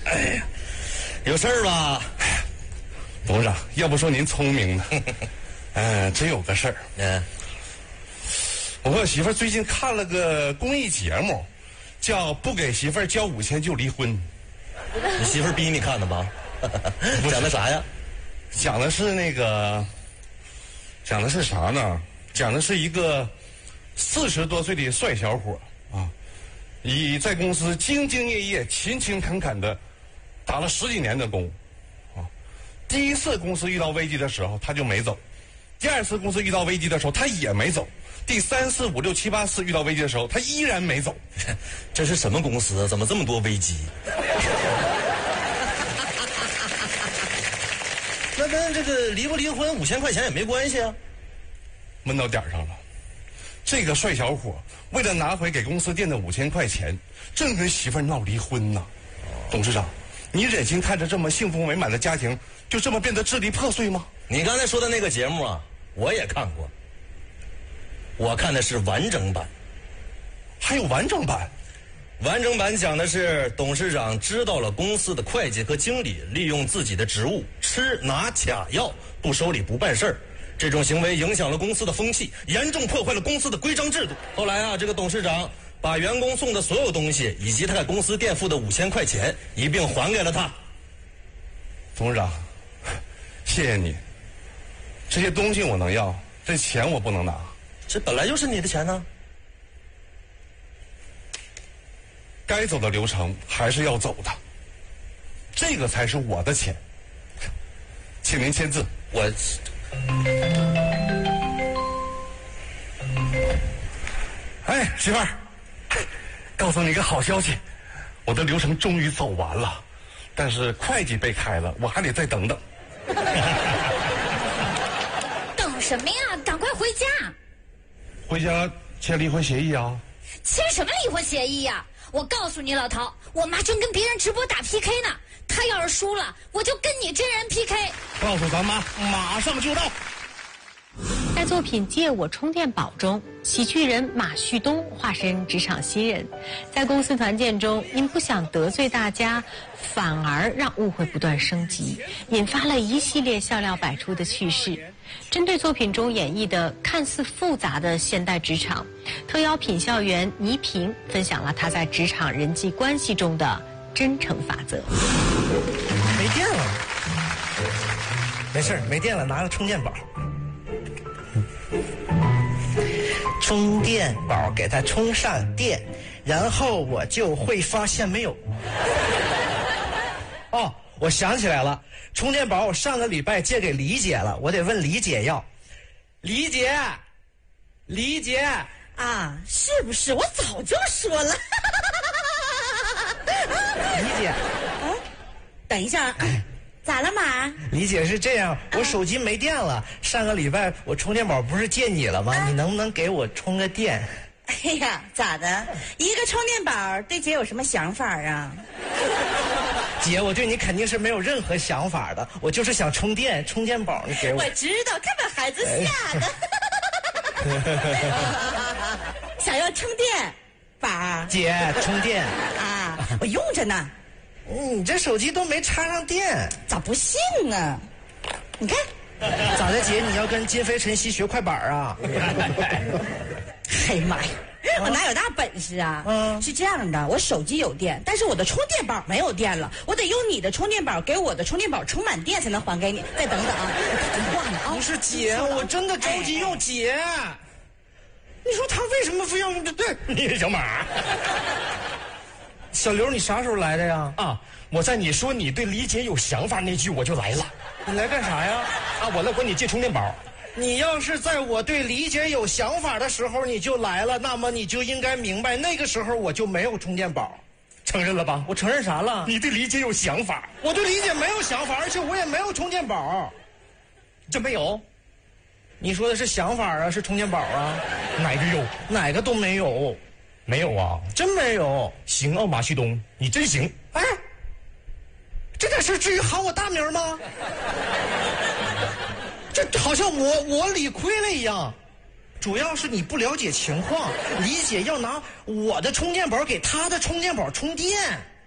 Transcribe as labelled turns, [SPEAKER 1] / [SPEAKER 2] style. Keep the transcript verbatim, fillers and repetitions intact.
[SPEAKER 1] 哎呀，有事儿吧？
[SPEAKER 2] 董事长，要不说您聪明呢。嗯、呃，真有个事儿。
[SPEAKER 1] 嗯，
[SPEAKER 2] 我和我媳妇儿最近看了个公益节目，叫《不给媳妇儿交五千就离婚》。
[SPEAKER 1] 你媳妇儿逼你看的吧？讲的啥呀？
[SPEAKER 2] 讲的是那个，讲的是啥呢？讲的是一个四十多岁的帅小伙啊，以在公司兢兢业业、勤勤恳恳的打了十几年的工啊。第一次公司遇到危机的时候，他就没走；第二次公司遇到危机的时候，他也没走；第三四五六七八次遇到危机的时候，他依然没走。
[SPEAKER 1] 这是什么公司？怎么这么多危机？那跟这个离不离婚五千块钱也没关系啊。
[SPEAKER 2] 问到点儿上了，这个帅小伙为了拿回给公司垫的五千块钱，正跟媳妇儿闹离婚呢。董事长，你忍心看着这么幸福美满的家庭就这么变得支离破碎吗？
[SPEAKER 1] 你刚才说的那个节目啊，我也看过，我看的是完整版。
[SPEAKER 2] 还有完整版？
[SPEAKER 1] 完整版讲的是董事长知道了公司的会计和经理利用自己的职务吃拿卡要，不收礼不办事儿，这种行为影响了公司的风气，严重破坏了公司的规章制度。后来啊，这个董事长把员工送的所有东西以及他给公司垫付的五千块钱一并还给了他。
[SPEAKER 2] 董事长，谢谢你。这些东西我能要，这钱我不能拿。
[SPEAKER 1] 这本来就是你的钱呢。
[SPEAKER 2] 该走的流程还是要走的，这个才是我的钱，请您签字。
[SPEAKER 1] 我，
[SPEAKER 2] 哎，媳妇儿，告诉你个好消息，我的流程终于走完了，但是会计被开了，我还得再等等。
[SPEAKER 3] 等什么呀？赶快回家！
[SPEAKER 2] 回家签离婚协议啊？
[SPEAKER 3] 签什么离婚协议呀？我告诉你，老陶，我妈正跟别人直播打 P K 呢。她要是输了，我就跟你真人 P K。
[SPEAKER 2] 告诉咱妈，马上就到。
[SPEAKER 4] 在作品《借我充电宝》中，喜剧人马旭东化身职场新人，在公司团建中，因不想得罪大家，反而让误会不断升级，引发了一系列笑料百出的趣事。针对作品中演绎的看似复杂的现代职场，特邀品校员倪萍分享了她在职场人际关系中的真诚法则。
[SPEAKER 5] 没电了，没事，没电了，拿个充电宝。充电宝给它充上电，然后我就会发现没有。哦，我想起来了，充电宝我上个礼拜借给李姐了，我得问李姐要。李姐，李姐
[SPEAKER 6] 啊，是不是？我早就说了。
[SPEAKER 5] 李姐，
[SPEAKER 6] 啊，等一下，咋了马？
[SPEAKER 5] 李姐是这样，我手机没电了，上个礼拜我充电宝不是借你了吗？你能不能给我充个电？
[SPEAKER 6] 哎呀，咋的？一个充电宝对姐有什么想法啊？
[SPEAKER 5] 姐，我对你肯定是没有任何想法的，我就是想充电，充电宝你给我。
[SPEAKER 6] 我知道，看把孩子吓的。想要充电宝？
[SPEAKER 5] 姐，充电
[SPEAKER 6] 啊，我用着呢。
[SPEAKER 5] 你这手机都没插上电，
[SPEAKER 6] 咋不信呢？你看，
[SPEAKER 5] 咋的，姐？你要跟金飞、陈曦学快板啊？
[SPEAKER 6] 哎呀妈呀！我哪有大本事啊？
[SPEAKER 5] 嗯，
[SPEAKER 6] 是这样的，我手机有电，但是我的充电宝没有电了，我得用你的充电宝给我的充电宝充满电才能还给你。再等等啊，我打电话呢啊！
[SPEAKER 5] 不是姐，我真的着急用姐。你说他为什么非要用这？对，
[SPEAKER 2] 你小马。
[SPEAKER 5] 小刘，你啥时候来的呀？
[SPEAKER 2] 啊，我在你说你对李姐有想法那句我就来了。
[SPEAKER 5] 你来干啥呀？
[SPEAKER 2] 啊，我来管你借充电宝。
[SPEAKER 5] 你要是在我对李姐有想法的时候你就来了，那么你就应该明白，那个时候我就没有充电宝。
[SPEAKER 2] 承认了吧？
[SPEAKER 5] 我承认啥了？
[SPEAKER 2] 你对李姐有想法。
[SPEAKER 5] 我对李姐没有想法，而且我也没有充电宝。
[SPEAKER 2] 真没有？
[SPEAKER 5] 你说的是想法啊，是充电宝啊？
[SPEAKER 2] 哪个有？
[SPEAKER 5] 哪个都没有。
[SPEAKER 2] 没有啊？
[SPEAKER 5] 真没有。
[SPEAKER 2] 行啊，马旭东，你真行。
[SPEAKER 5] 哎，这点事至于喊我大名吗？这好像我我理亏了一样。主要是你不了解情况，李姐要拿我的充电宝给她的充电宝充电。